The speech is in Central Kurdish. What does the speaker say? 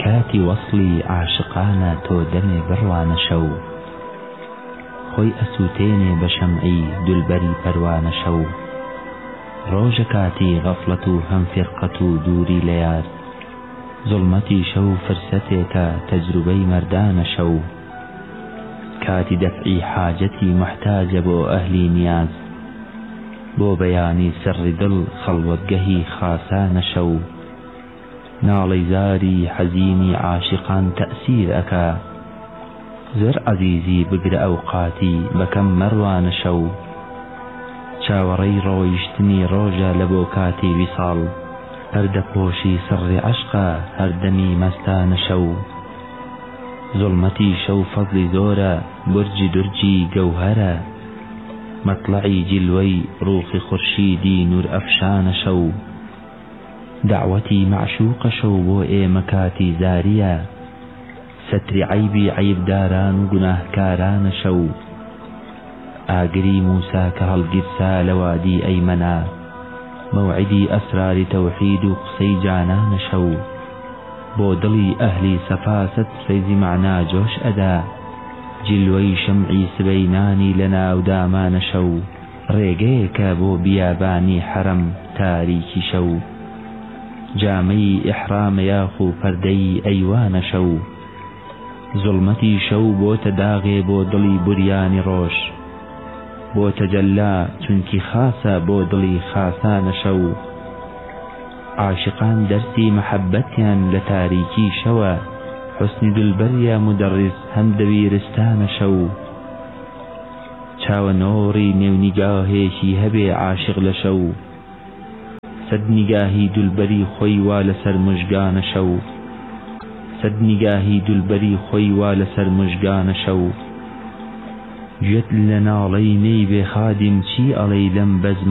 کاتی وەصلی عاشقانە تۆ دەمێ بڕوانە شەو خۆی ئەسووتێنێ بە شەمعی دولبەری پەروانە شەو ڕۆژە کاتی غەفڵەت و هەم فیرقەت و دووری لە یار زوڵمەتی شەو فرسەتێکە تەجروبەی مەردانە شەو کاتی دەفعی حاجەتی محتاجە بۆ ئەهلی نیاز بۆ بەیانی سڕی دڵ خەڵوەتگەهی خاسانە شەو ناڵەی زاری حەزینی عاشقان تەئسیر ئەکا زۆر عەزیزی بگرە ئەوقاتی بەکەم مەڕوانە شەو چاوەڕێی ڕۆیشتنی ڕۆژە لە بۆ کاتی ویساڵ هەردەپۆشی سڕی عەشقە هەردەمی مەستانە شەو زوڵمەتی شەو فەزلی زۆرە برجی دورجی گەوهەرە مەطلعی جیلوەی ڕووخی خورشیدی نور ئەفشانە شەو دعوەتی مەعشوقە شەو بۆ ئێمە کاتی زاریە سەتری عەیبی عەیبداران و گوناهکارانە شەو ئاگری موسا کە هەڵگیرسا لە وادی ئەیمەنا مەوعیدی ئەسراری تەوحید و قسەی جانانە شەو بۆ دڵی ئەهلی سەفا سەد فەیزی مەعنا جۆش ئەدا جیلوەی شەمعی سبەینانی لە ناو دامانە شەو ڕێگەیەکە بۆ بیابانی حەرەم تاریکی شەو جامەی ئیحرامە یاخو پەردەی ئەیوانە شەو زوڵمەتی شەو بۆتە داغێ بۆ دڵی بوریانی ڕۆژ بۆ تەجەلا چونکی خاسە بۆ دڵی خاسانە شەو عاشقان دەرسی مەحەبەتیان لە تاریکی شەوە حوسنی دولبەریە مدەڕیس هەم دەویرستانە شەو چاوە نۆڕی نێونیگاهێکی هەبێ عاشق لە شەو سەد نیگاهی دولبەری خۆی وا لەسەر مژگانە شەو سەد نیگاهی دولبەری خۆی وا لەسەر مژگانە شەو گوێت لە ناڵەی نەی بێ خادیم چی ئەڵەی لەم بەزم